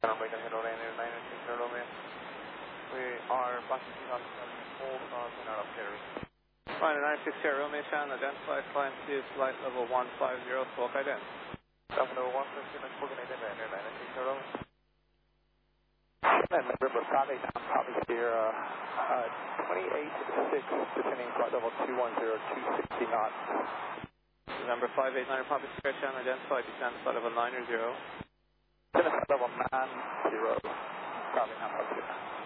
American Hello Liner 960 Romeo. We are passing on all cars in our carry. Liner 960 Romeo, Shannon, identified, climb to flight level 150, squawk ident. Flight level 150, spoken ident, Liner 960 Romeo. And November 58, I'm probably here, 28.6, descending flight level 210, 260 knots. November 58, Liner Papa Square, Shannon, identified, descend flight level 90. Descend flight level 90, probably not up here.